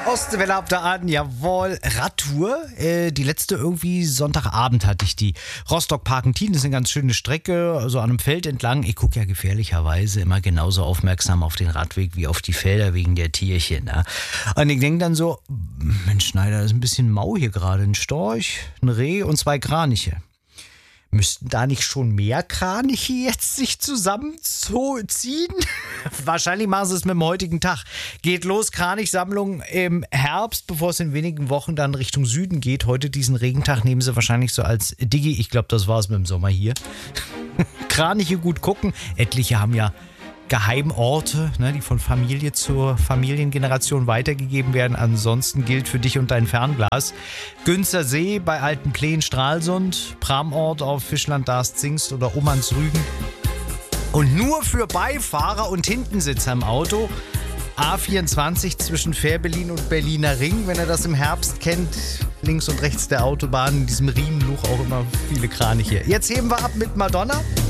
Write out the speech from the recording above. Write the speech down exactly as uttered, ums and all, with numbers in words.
Ostwelle ab der Aden, jawohl. Radtour, äh, die letzte irgendwie Sonntagabend hatte ich die. Rostock-Parkentin, das ist eine ganz schöne Strecke, so an einem Feld entlang. Ich gucke ja gefährlicherweise immer genauso aufmerksam auf den Radweg wie auf die Felder wegen der Tierchen. Ne? Und ich denke dann so, Mensch Schneider, das ist ein bisschen mau hier gerade. Ein Storch, ein Reh und zwei Kraniche. Müssten da nicht schon mehr Kraniche jetzt sich zusammenziehen? Wahrscheinlich machen sie es mit dem heutigen Tag. Geht los, Kranichsammlung im Herbst, bevor es in wenigen Wochen dann Richtung Süden geht. Heute diesen Regentag nehmen sie wahrscheinlich so als Diggi. Ich glaube, das war es mit dem Sommer hier. Kraniche gut gucken. Etliche haben ja Geheimorte, ne, die von Familie zur Familiengeneration weitergegeben werden. Ansonsten gilt für dich und dein Fernglas Günzersee bei Altenpleen, Stralsund, Pramort auf Fischland, Darst, Zingst oder Omansrügen. Und nur für Beifahrer und Hintensitzer im Auto A vierundzwanzig zwischen Fährberlin und Berliner Ring, wenn ihr das im Herbst kennt. Links und rechts der Autobahn, in diesem Riemenluch auch immer viele Kraniche. Jetzt heben wir ab mit Madonna.